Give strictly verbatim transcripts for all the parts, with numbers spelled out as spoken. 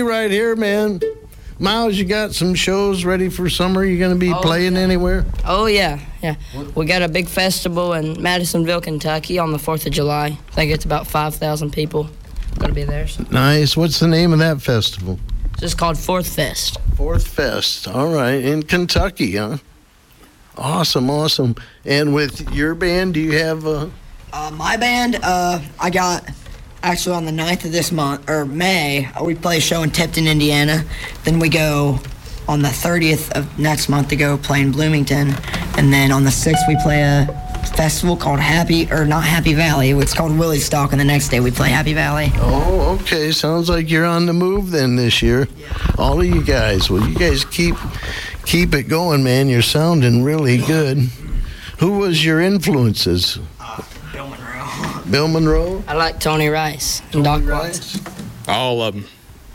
Right here, man. Miles, you got some shows ready for summer? You going to be oh, playing yeah. anywhere? Oh, yeah, yeah. We got a big festival in Madisonville, Kentucky on the fourth of July. I think it's about five thousand people going to be there. So. Nice. What's the name of that festival? It's just called Fourth Fest. Fourth Fest. All right. In Kentucky, huh? Awesome, awesome. And with your band, do you have... Uh... Uh, my band, uh, I got... Actually, on the ninth of this month, or May, we play a show in Tipton, Indiana. Then we go on the thirtieth of next month to go play in Bloomington. And then on the sixth, we play a festival called Happy, or not Happy Valley. It's called Willie Stalk, and the next day we play Happy Valley. Oh, okay. Sounds like you're on the move then this year. Yeah. All of you guys. Well, you guys keep keep it going, man. You're sounding really good. Who was your influences? Bill Monroe. Bill Monroe? I like Tony Rice and Doc Watson. All of them.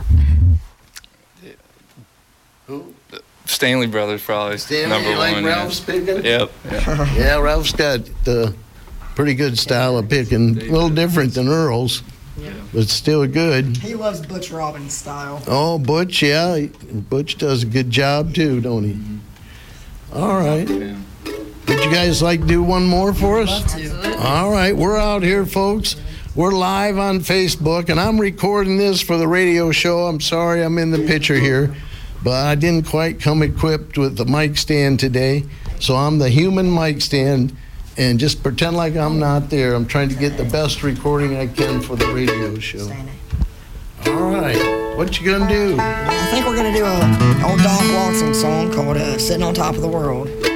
Who? Stanley Brothers, probably. Stanley, number you like one. Ralph's yeah. picking? Yep. Yeah. Yeah, Ralph's got the pretty good style of picking. A little different than Earl's, Yeah. but still good. He loves Butch Robbins' style. Oh, Butch, yeah. Butch does a good job, too, don't he? All right. Yeah. Would you guys like to do one more for us? Absolutely. All right, we're out here, folks. We're live on Facebook, and I'm recording this for the radio show. I'm sorry I'm in the picture here, but I didn't quite come equipped with the mic stand today. So I'm the human mic stand, and just pretend like I'm not there. I'm trying to get the best recording I can for the radio show. All right, what you gonna do? I think we're going to do a old Doc Watson song called uh, Sitting on Top of the World.